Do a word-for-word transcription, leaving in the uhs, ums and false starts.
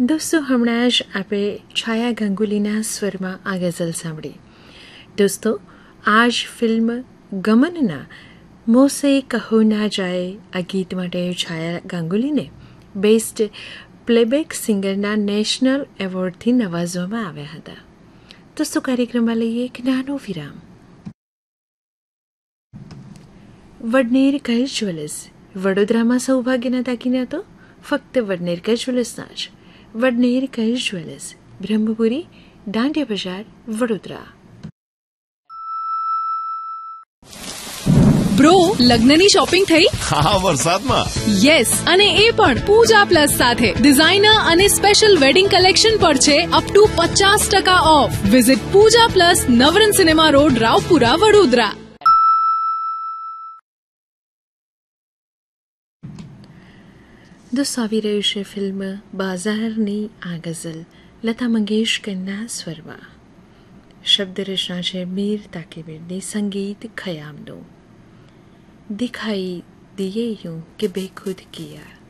દોસ્તો, હમણાં જ આપણે છાયા ગાંગુલીના સ્વરમાં આ ગઝલ સાંભળી. દોસ્તો, આ જ ફિલ્મ ગમનના મોસે કહો ના જાય આ ગીત માટે છાયા ગાંગુલીને બેસ્ટ પ્લેબેક સિંગરના નેશનલ એવોર્ડથી નવાજવામાં આવ્યા હતા. દોસ્તો, કાર્યક્રમમાં લઈએ એક નાનો વિરામ. વડનેર કર જ્વેલર્સ, વડોદરામાં સૌભાગ્યના દાગીના તો ફક્ત વડનેર કર જ્વેલર્સના જ. વડનેર કર જ્વેલર્સ, બ્રહ્મપુરી, દાંડિયા બજાર, વડોદરા. બ્રો, લગ્નની શોપિંગ થઈ? હા, વરસાદમાં. યસ, અને એ પણ પૂજા પ્લસ સાથે. ડિઝાઇનર અને સ્પેશિયલ વેડિંગ કલેક્શન પર છે અપ ટુ પચાસ ટકા of. Visit Pooja plus, Navrang cinema road, Raopura, Vadodara. દોસ્તો, આવી રહ્યું છે ફિલ્મ બાઝારની આ ગઝલ લતા મંગેશકરના સ્વરમાં. શબ્દ રચના છે મીર તાકીબીરની, સંગીત ખયામનું. દિખાઈ દિયે यूं कि बेखुद किया